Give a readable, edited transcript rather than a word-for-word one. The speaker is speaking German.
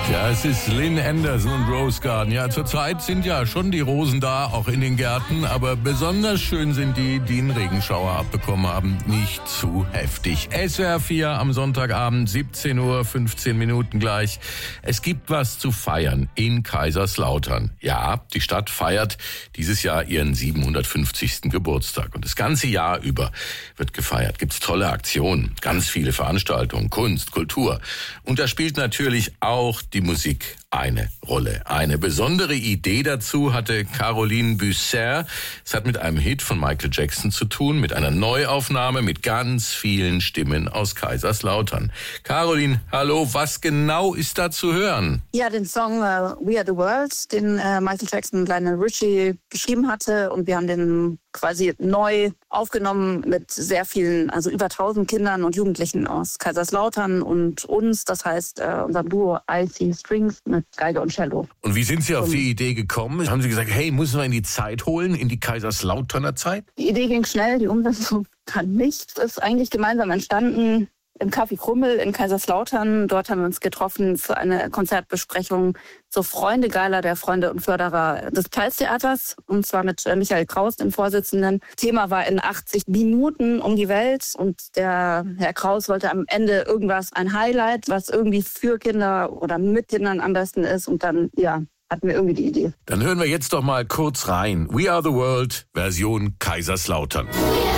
Ja, es ist Lynn Anderson und Rose Garden. Ja, zurzeit sind ja schon die Rosen da, auch in den Gärten. Aber besonders schön sind die einen Regenschauer abbekommen haben. Nicht zu heftig. SWR 4 am Sonntagabend, 17:15 Uhr gleich. Es gibt was zu feiern in Kaiserslautern. Ja, die Stadt feiert dieses Jahr ihren 750. Geburtstag. Und das ganze Jahr über wird gefeiert. Gibt's tolle Aktionen, ganz viele Veranstaltungen, Kunst, Kultur. Und da spielt natürlich auch die Musik eine Rolle. Eine besondere Idee dazu hatte Caroline Busser. Es hat mit einem Hit von Michael Jackson zu tun, mit einer Neuaufnahme mit ganz vielen Stimmen aus Kaiserslautern. Caroline, hallo, was genau ist da zu hören? Ja, den Song We Are the World, den Michael Jackson und Lionel Richie geschrieben hatte, und wir haben den quasi neu aufgenommen mit sehr vielen, also über 1000 Kindern und Jugendlichen aus Kaiserslautern und uns, das heißt unser Duo IC Strings mit Geige und Cello. Und wie sind Sie auf die Idee gekommen? Haben Sie gesagt, hey, müssen wir in die Zeit holen, in die Kaiserslauterner Zeit? Die Idee ging schnell, die Umsetzung kann nicht. Es ist eigentlich gemeinsam entstanden im Café Krummel in Kaiserslautern. Dort haben wir uns getroffen für eine Konzertbesprechung zur Freunde-Gala der Freunde und Förderer des Pfalztheaters. Und zwar mit Michael Kraus, dem Vorsitzenden. Thema war in 80 Minuten um die Welt. Und der Herr Kraus wollte am Ende irgendwas, ein Highlight, was irgendwie für Kinder oder mit Kindern am besten ist. Und dann, ja, hatten wir irgendwie die Idee. Dann hören wir jetzt doch mal kurz rein. We Are the World, Version Kaiserslautern.